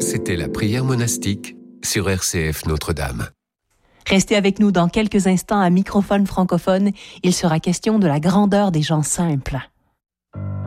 C'était la prière monastique sur RCF Notre-Dame. Restez avec nous dans quelques instants à Microphone francophone. Il sera question de la grandeur des gens simples.